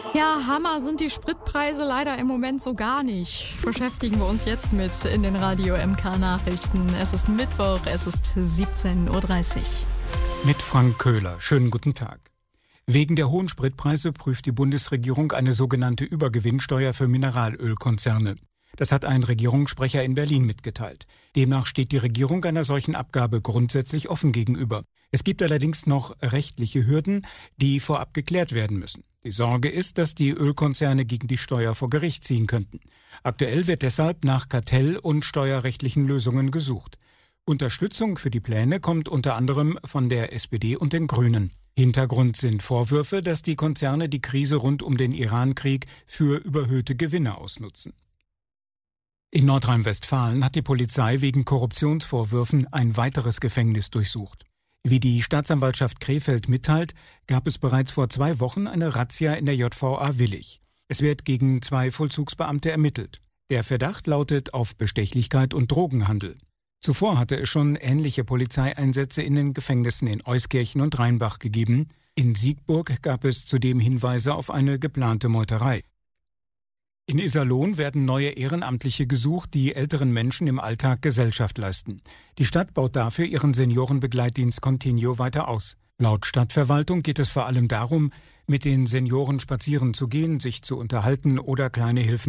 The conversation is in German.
Ja, Hammer sind die Spritpreise leider im Moment so gar nicht. Beschäftigen wir uns jetzt mit in den Radio MK Nachrichten. Es ist Mittwoch, es ist 17:30 Uhr. Mit Frank Köhler. Schönen guten Tag. Wegen der hohen Spritpreise prüft die Bundesregierung eine sogenannte Übergewinnsteuer für Mineralölkonzerne. Das hat ein Regierungssprecher in Berlin mitgeteilt. Demnach steht die Regierung einer solchen Abgabe grundsätzlich offen gegenüber. Es gibt allerdings noch rechtliche Hürden, die vorab geklärt werden müssen. Die Sorge ist, dass die Ölkonzerne gegen die Steuer vor Gericht ziehen könnten. Aktuell wird deshalb nach kartell- und steuerrechtlichen Lösungen gesucht. Unterstützung für die Pläne kommt unter anderem von der SPD und den Grünen. Hintergrund sind Vorwürfe, dass die Konzerne die Krise rund um den Iran-Krieg für überhöhte Gewinne ausnutzen. In Nordrhein-Westfalen hat die Polizei wegen Korruptionsvorwürfen ein weiteres Gefängnis durchsucht. Wie die Staatsanwaltschaft Krefeld mitteilt, gab es bereits vor 2 Wochen eine Razzia in der JVA Willich. Es wird gegen 2 Vollzugsbeamte ermittelt. Der Verdacht lautet auf Bestechlichkeit und Drogenhandel. Zuvor hatte es schon ähnliche Polizeieinsätze in den Gefängnissen in Euskirchen und Rheinbach gegeben. In Siegburg gab es zudem Hinweise auf eine geplante Meuterei. In Iserlohn werden neue Ehrenamtliche gesucht, die älteren Menschen im Alltag Gesellschaft leisten. Die Stadt baut dafür ihren Seniorenbegleitdienst Continuo weiter aus. Laut Stadtverwaltung geht es vor allem darum, mit den Senioren spazieren zu gehen, sich zu unterhalten oder kleine Hilfen